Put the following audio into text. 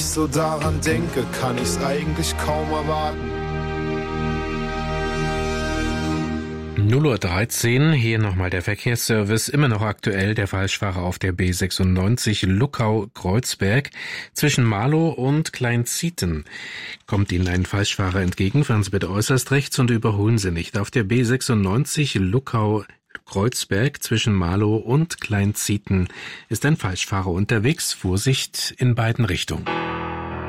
so daran denke, kann ich's eigentlich kaum erwarten. 0:13 Uhr, hier nochmal der Verkehrsservice, immer noch aktuell, der Falschfahrer auf der B96 Luckau-Kreuzberg. Zwischen Marlow und Kleinzieten kommt Ihnen ein Falschfahrer entgegen, fahren Sie bitte äußerst rechts und überholen Sie nicht. Auf der B96 Luckau-Kreuzberg zwischen Marlow und Kleinzieten ist ein Falschfahrer unterwegs, Vorsicht in beiden Richtungen.